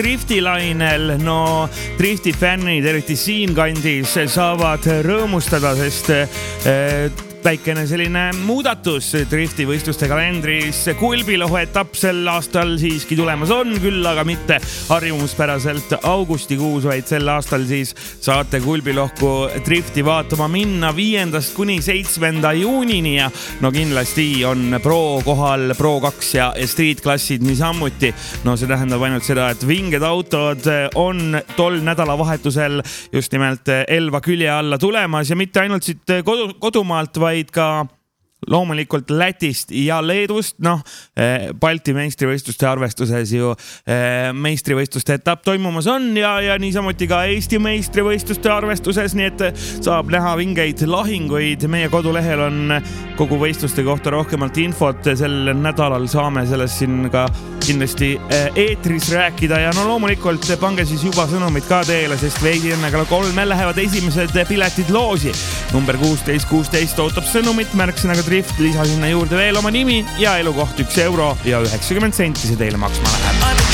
Driftilainel, no Drifti fännid, eriti siin kandis, saavad rõõmustada, sest väikene selline muudatus Drifti võistluste kalendris. Kulbilohu etapp sel aastal siiski tulemas on, küll aga mitte harjumuspäraselt augustikuus, vaid sel aastal siis saate Kulbilohku Drifti vaatama minna 5. kuni 7. juunini ja no kindlasti on Pro kohal, Pro 2 ja Street klassid niisamuti. No see tähendab ainult seda, et vinged autod on tol nädalavahetusel just nimelt Elva külje alla tulemas ja mitte ainult siit kodumaalt, vaid ka loomulikult Lätist ja Leedust. Balti meistrivõistluste arvestuses ju meistrivõistluste etapp toimumas on ja niisamuti ka Eesti meistrivõistluste arvestuses, nii et saab näha vingeid lahinguid. Meie kodulehel on kogu võistluste kohta rohkemalt infot. Sel nädalal saame sellest siin ka kindlasti eetris rääkida ja no loomulikult pange siis juba sõnumid ka teele, sest veidi enne kella 3 lähevad esimesed piletid loosi. Number 16 ootab sõnumit, märksõnaga Drift, lisa sinna juurde veel oma nimi ja elukoht €1 ja 90 senti see teile maksma läheb.